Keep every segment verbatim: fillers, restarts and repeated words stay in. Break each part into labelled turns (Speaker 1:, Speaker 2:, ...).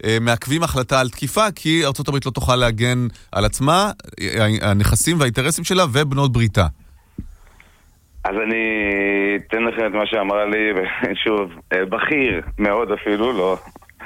Speaker 1: מעכבים החלטה על תקיפה, כי ארצות הברית לא תוכל להגן על עצמה, הנכסים והאינטרסים שלה ובנות בריתה.
Speaker 2: אז אני אתן לכם את מה שאמרה לי, שוב, בכיר מאוד אפילו, לא,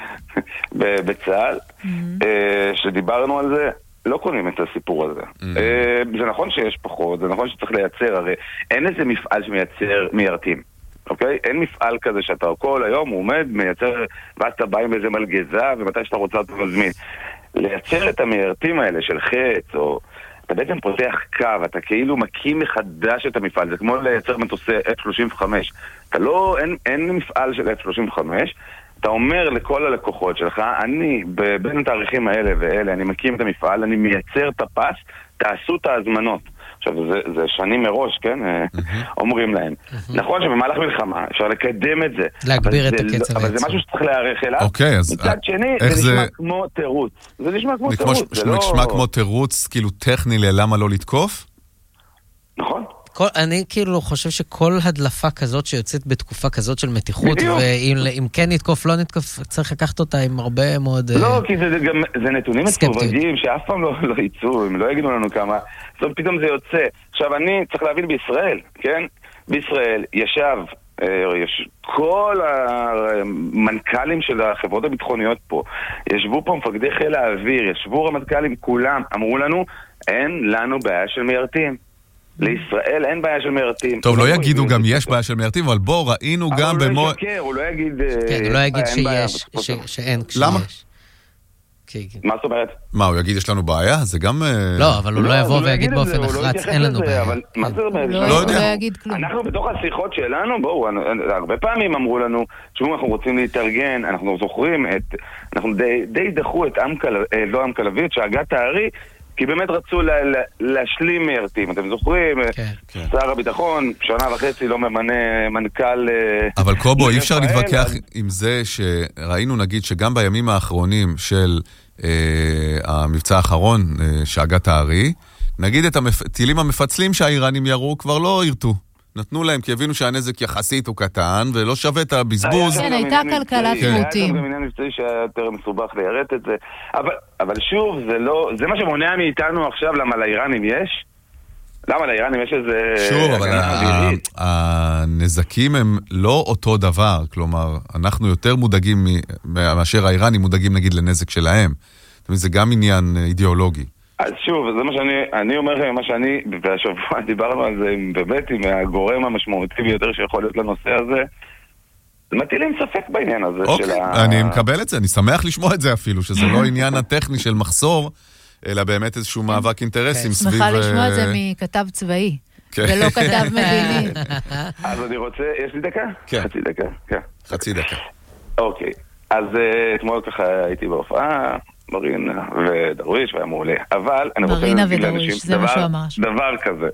Speaker 2: בצה"ל, שדיברנו על זה, לא קונים את הסיפור הזה. זה נכון שיש פחות, זה נכון שצריך לייצר, הרי אין איזה מפעל שמייצר מיירטים, אוקיי? אין מפעל כזה שאתה כל היום הוא עומד, מייצר, ואז אתה בא עם איזה מלגזה, ומתי שאתה רוצה אתה מזמין. לייצר את המיירטים האלה של חץ, או... אתה בעצם פותח קו, אתה כאילו מקים מחדש את המפעל, זה כמו לייצר מטוסי אף שלושים וחמש. אתה לא, אין, אין מפעל של אף שלושים וחמש, אתה אומר לכל הלקוחות שלך, אני, בין התאריכים האלה ואלה, אני מקים את המפעל, אני מייצר את הפס, תעשו את ההזמנות. עכשיו, זה, זה שנים מראש, כן? אומרים להם. נכון שבמהלך מלחמה אפשר לקדם את זה.
Speaker 3: להגביר את הקצב.
Speaker 2: אבל זה משהו שצריך להיערך אליו.
Speaker 1: אוקיי, אז...
Speaker 2: מצד שני, זה נשמע כמו תירוץ. זה נשמע כמו תירוץ.
Speaker 1: זה נשמע כמו תירוץ, כאילו טכני ללמה לא לתקוף?
Speaker 2: נכון.
Speaker 3: אני כאילו חושב שכל הדלפה כזאת שיוצאת בתקופה כזאת של מתיחות, ואם כן נתקוף, לא נתקוף, צריך לקחת אותה עם הרבה מאוד...
Speaker 2: לא, כי זה נתונים מסווגים שאף פעם לא ייצאו, הם לא יגידו לנו כמה, אז פתאום זה יוצא. עכשיו אני צריך להבין בישראל, כן? בישראל ישב כל המנכ"לים של החברות הביטחוניות פה, ישבו פה מפקדי חיל האוויר, ישבו רמטכ"לים, כולם אמרו לנו, אין לנו בעיה של מיירטים. לישראל אין בעיה של מיירטים.
Speaker 1: טוב, לא יגידו גם יש בעיה של מיירטים, אבל בוא, ראינו גם במו...
Speaker 2: אבל הוא לא יקר, הוא לא יגיד...
Speaker 3: כן, הוא לא יגיד שיש, שאין כשיש.
Speaker 1: למה?
Speaker 2: מה זאת אומרת?
Speaker 1: מה, הוא יגיד יש לנו בעיה? זה גם...
Speaker 3: לא, אבל הוא לא יבוא ויגיד באופן נחרץ, אין לנו בעיה.
Speaker 2: מה זה אומר?
Speaker 1: לא יודע.
Speaker 2: אנחנו בתוך השיחות שלנו, בואו, הרבה פעמים אמרו לנו, תשמעו, אנחנו רוצים להתארגן, אנחנו זוכרים את... אנחנו די דחו את לא עם כלבית, שהגת הארי, כי באמת רצו להשלים מיירטים. אתם זוכרים? שר הביטחון, שנה וחצי לא ממנה מנכ"ל...
Speaker 1: אבל קובו, אי אפשר להתווכח עם זה שראינו, נגיד, שגם בימים האחרונים של המבצע האחרון, שהגת הארי, נגיד את הטילים המפצלים שהאיראנים ירו, כבר לא ירתו. נתנו להם, כי הבינו שהנזק יחסית הוא קטן, ולא שווה את הבזבוז.
Speaker 4: כן, הייתה כלכלת מוטים.
Speaker 2: היה גם עניין מבצעי שהיה יותר מסובך ליירט את זה. אבל שוב, זה לא... זה מה שמונע מאיתנו עכשיו, למה לאיראנים יש? למה לאיראנים יש איזה...
Speaker 1: שוב, אבל הנזקים הם לא אותו דבר. כלומר, אנחנו יותר מודאגים מאשר האיראנים מודאגים, נגיד, לנזק שלהם. זה גם עניין אידיאולוגי.
Speaker 2: אז שוב, זה מה שאני, אני אומר לכם, מה שאני, והשבוע דיברנו על זה באמת עם הגורם המשמעותי ביותר שיכול להיות לנושא הזה, מטילים ספק בעניין הזה של ה...
Speaker 1: אני מקבל את זה, אני שמח לשמוע את זה אפילו, שזה לא עניין הטכני של מחסור, אלא באמת איזשהו מאבק אינטרסים סביב...
Speaker 4: שמחה לשמוע את זה מכתב צבאי, ולא כתב מדיני.
Speaker 2: אז אני רוצה, יש לי דקה?
Speaker 1: כן.
Speaker 2: חצי דקה, כן.
Speaker 1: חצי דקה.
Speaker 2: אוקיי, אז אתמול ככה הייתי בהופעה, מרינה ודרוויש, והיה מעולה. אבל אני רוצה להגיד לאנשים דבר כזה.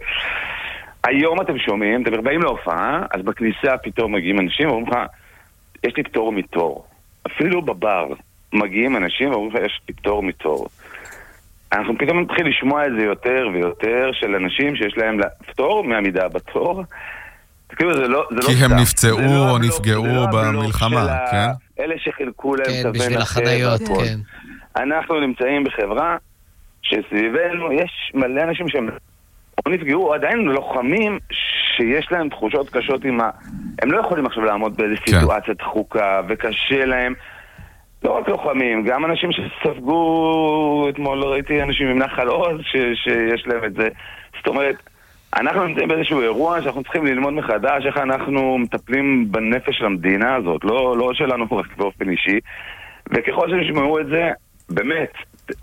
Speaker 2: היום אתם שומעים, אתם באים להופעה, אז בכניסה פתאום מגיעים אנשים ואומרים לך, יש לי פטור מתור. אפילו בבר מגיעים אנשים ואומרים לך, יש לי פטור מתור. אנחנו פתאום נתחיל לשמוע את זה יותר ויותר של אנשים שיש להם פטור מעמידה בתור. כי
Speaker 1: הם נפצעו או נפגעו במלחמה, כן?
Speaker 2: אלה שחילקו להם
Speaker 3: כן, בשביל החניות, כן.
Speaker 2: אנחנו נמצאים בחברה שסביבנו יש מלא אנשים שהם או נפגעו, או עדיין לוחמים שיש להם תחושות קשות עם ה... הם לא יכולים עכשיו לעמוד באיזו סיטואציה דחוקה וקשה להם. לא רק לוחמים, גם אנשים שספגו, אתמול ראיתי אנשים עם נחל עוז ש... שיש להם את זה. זאת אומרת, אנחנו נמצאים באיזשהו אירוע שאנחנו צריכים ללמוד מחדש איך אנחנו מטפלים בנפש של המדינה הזאת, לא, לא שלנו רק באופן אישי. וככל שנשמעו את זה, באמת,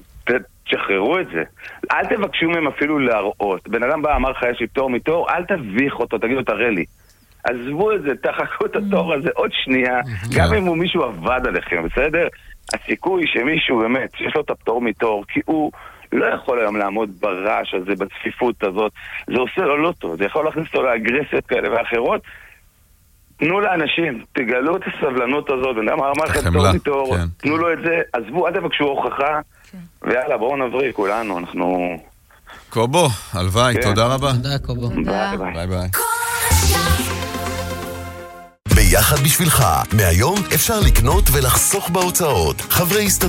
Speaker 2: תשחררו את זה. אל תבקשו מהם אפילו להראות. בן אדם בא, אמר לך, יש לי פטור מתור, אל תביך אותו, תגידו, תראה לי. עזבו את זה, תחכו את התור הזה עוד שנייה, גם אם הוא מישהו עבד עליכם, בסדר? הסיכוי שמישהו באמת, שיש לו את הפטור מתור, כי הוא לא יכול היום לעמוד ברעש הזה, בצפיפות הזאת, זה עושה לו לא טוב, זה יכול להכניס אותו לאגרסיות כאלה ואחרות. תנו לאנשים, תגלו את הסבלנות הזאת, ואני אמר לכם פטור מתור, תנו לו את זה, עזבו, אל תבקשו הוכחה, ויאללה, בואו נבריא כולנו, אנחנו...
Speaker 1: קובו, הלוואי, תודה רבה.
Speaker 3: תודה, קובו.
Speaker 1: ביי ביי.
Speaker 5: ביחד בשבילך, מהיום אפשר לקנות ולחסוך בהוצאות. חברי